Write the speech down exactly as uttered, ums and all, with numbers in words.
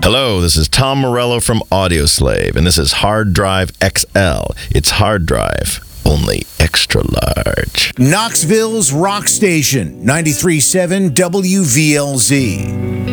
Hello, this is Tom Morello from Audioslave, and this is Hard Drive X L. It's hard drive, only extra large. Knoxville's Rock Station, ninety-three point seven W V L Z.